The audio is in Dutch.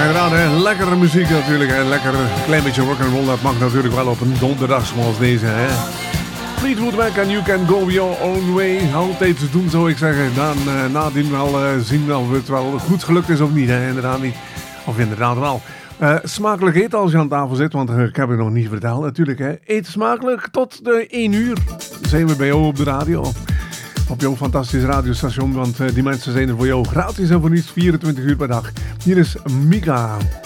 inderdaad, hè. Lekkere muziek natuurlijk. Hè. Lekker klein beetje rock'n'roll. Dat mag natuurlijk wel op een donderdag zoals deze. Hè. Fleetwood Mac en You Can Go Your Own Way. Altijd doen, zou ik zeggen. Dan nadien wel zien of het wel goed gelukt is of niet. Hè. Inderdaad niet. Of inderdaad wel. Smakelijk eten als je aan tafel zit. Want ik heb het nog niet verteld natuurlijk. Hè. Eet smakelijk tot de 1 uur. Zijn we bij jou op de radio. Op jouw fantastische radiostation. Want die mensen zijn er voor jou gratis en voor niets 24 uur per dag. Hier is Mika.